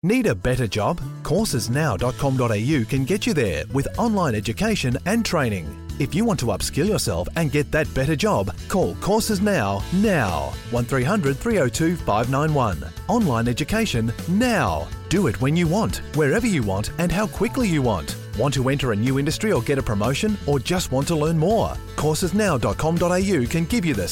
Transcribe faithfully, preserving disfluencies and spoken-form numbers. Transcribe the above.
Need a better job? courses now dot com dot a u can get you there with online education and training. If you want to upskill yourself and get that better job, call Courses Now, now. one three hundred three oh two five nine one. Online education now. Do it when you want, wherever you want and how quickly you want. Want to enter a new industry or get a promotion, or just want to learn more? courses now dot com dot a u can give you the